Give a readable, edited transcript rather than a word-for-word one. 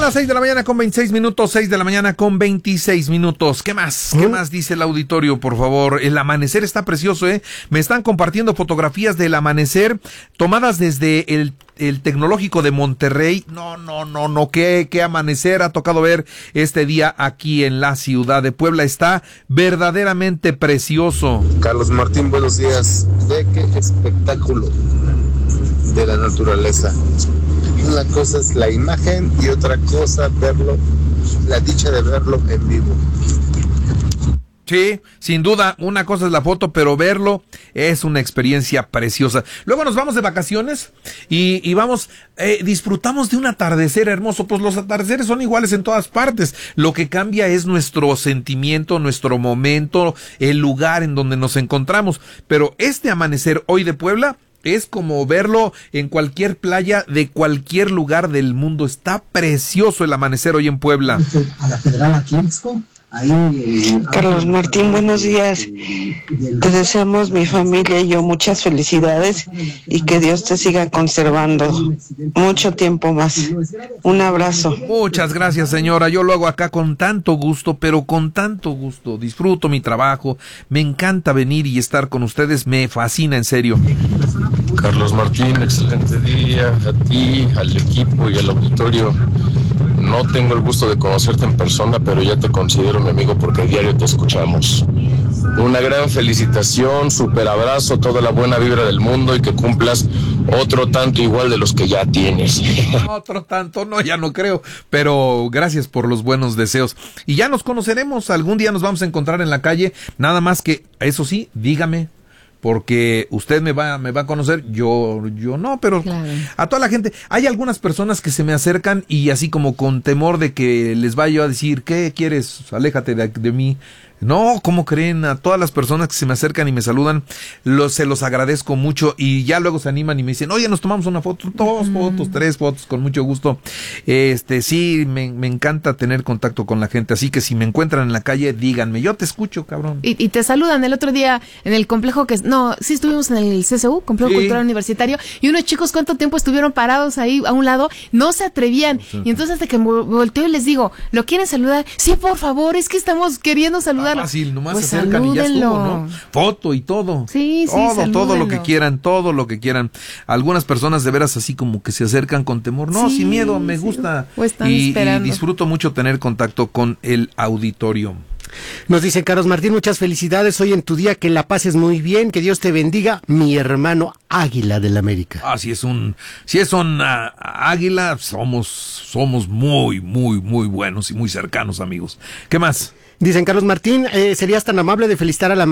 las 6 de la mañana con 26 minutos, 6 de la mañana con 26 minutos. ¿Qué más? ¿Qué más dice el auditorio, por favor? El amanecer está precioso, ¿eh? Me están compartiendo fotografías del amanecer tomadas desde el Tecnológico de Monterrey. No, qué amanecer ha tocado ver este día aquí en la ciudad de Puebla. Está verdaderamente precioso. Carlos Martín, buenos días. De qué espectáculo de la naturaleza. Una cosa es la imagen y otra cosa verlo, la dicha de verlo en vivo. Sí, sin duda, una cosa es la foto, pero verlo es una experiencia preciosa. Luego nos vamos de vacaciones y vamos, disfrutamos de un atardecer hermoso. Pues los atardeceres son iguales en todas partes. Lo que cambia es nuestro sentimiento, nuestro momento, el lugar en donde nos encontramos. Pero este amanecer hoy de Puebla es como verlo en cualquier playa de cualquier lugar del mundo. Está precioso el amanecer hoy en Puebla. A la Federal Atlixco. Carlos Martín, buenos días. Te deseamos, mi familia y yo, muchas felicidades y que Dios te siga conservando mucho tiempo más. Un abrazo. Muchas gracias, señora. Yo lo hago acá con tanto gusto, pero con tanto gusto. Disfruto mi trabajo. Me encanta venir y estar con ustedes. Me fascina, en serio. Carlos Martín, excelente día a ti, al equipo y al auditorio. No tengo el gusto de conocerte en persona, pero ya te considero mi amigo porque a diario te escuchamos. Una gran felicitación, súper abrazo, toda la buena vibra del mundo y que cumplas otro tanto igual de los que ya tienes. Otro tanto, no, ya no creo, pero gracias por los buenos deseos. Y ya nos conoceremos, algún día nos vamos a encontrar en la calle, nada más que, eso sí, dígame. Porque usted me va a conocer, yo no, pero claro. A toda la gente, hay algunas personas que se me acercan y así como con temor de que les vaya yo a decir, ¿qué quieres? Aléjate de mí. No, ¿cómo creen? A todas las personas que se me acercan y me saludan, se los agradezco mucho y ya luego se animan y me dicen, oye, nos tomamos una foto, 2 fotos, 3 fotos, con mucho gusto. Sí, me encanta tener contacto con la gente, así que si me encuentran en la calle, díganme, yo te escucho, cabrón. Y te saludan. El otro día en el complejo sí estuvimos en el CCU, Complejo Cultural Universitario, y unos chicos, ¿cuánto tiempo estuvieron parados ahí a un lado? No se atrevían. Y entonces hasta que me volteo y les digo, ¿lo quieren saludar? Sí, por favor, es que estamos queriendo saludar. Fácil, nomás pues se acercan y ya estuvo, ¿no? Foto y todo. Sí, todo lo que quieran. Algunas personas de veras así como que se acercan con temor. No, sin miedo, me gusta. Y disfruto mucho tener contacto con el auditorio. Nos dice Carlos Martín, muchas felicidades hoy en tu día, que la pases muy bien, que Dios te bendiga, mi hermano Águila del América. Si es un Águila, somos muy, muy, muy buenos y muy cercanos amigos. ¿Qué más? Dicen Carlos Martín, serías tan amable de felicitar a la